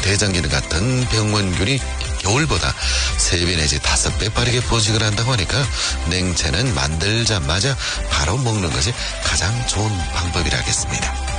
대장균 같은 병원균이 겨울보다 3배 내지 5배 빠르게 포식을 한다고 하니까 냉채는 만들자마자 바로 먹는 것이 가장 좋은 방법이라겠습니다.